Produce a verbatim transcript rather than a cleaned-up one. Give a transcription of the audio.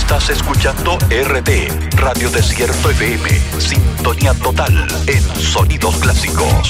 Estás escuchando R T, Radio Desierto F M. Sintonía total en sonidos clásicos.